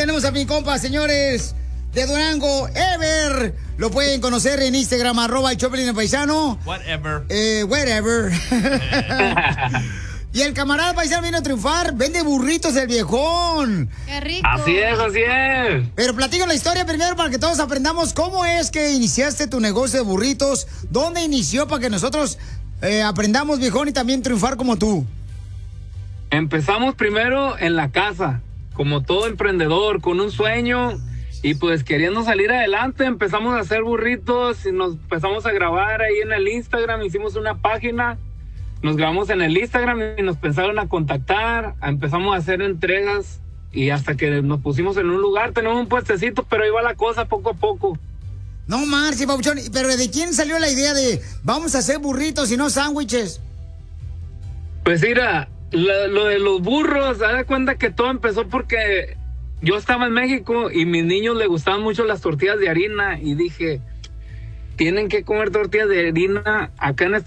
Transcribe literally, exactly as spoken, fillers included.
tenemos a mi compa, señores, de Durango, Ever. Lo pueden conocer en Instagram, arroba el Choplin el paisano. Whatever. Eh, whatever. Y el camarada paisano viene a triunfar, vende burritos el viejón. ¡Qué rico! Así es, así es. Pero platica la historia primero para que todos aprendamos cómo es que iniciaste tu negocio de burritos, dónde inició para que nosotros eh, aprendamos, viejón, y también triunfar como tú. Empezamos primero en la casa, como todo emprendedor, con un sueño y pues queriendo salir adelante. Empezamos a hacer burritos y nos empezamos a grabar ahí en el Instagram, hicimos una página. Nos grabamos en el Instagram y nos empezaron a contactar, empezamos a hacer entregas y hasta que nos pusimos en un lugar, tenemos un puestecito, pero iba la cosa poco a poco. No marche, papuchón, pero ¿de quién salió la idea de vamos a hacer burritos y no sándwiches? Pues mira, lo, lo de los burros, haz de cuenta que todo empezó porque yo estaba en México y mis niños les gustaban mucho las tortillas de harina y dije, tienen que comer tortillas de harina acá en